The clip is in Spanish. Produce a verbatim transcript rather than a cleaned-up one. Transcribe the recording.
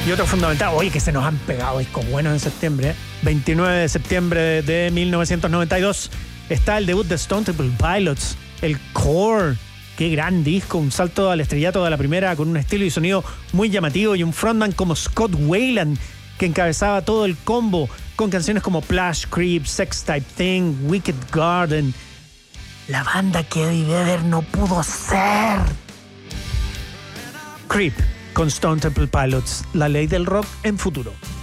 Y otro fundamental, oye, que se nos han pegado discos buenos en septiembre. veintinueve de septiembre de mil novecientos noventa y dos está el debut de Stone Temple Pilots, el Core. Qué gran disco, un salto al estrellato de la primera con un estilo y sonido muy llamativo y un frontman como Scott Weiland que encabezaba todo el combo con canciones como Plush Creep, Sex Type Thing, Wicked Garden. La banda que Eddie Vedder no pudo ser. Creep con Stone Temple Pilots, la ley del rock en futuro.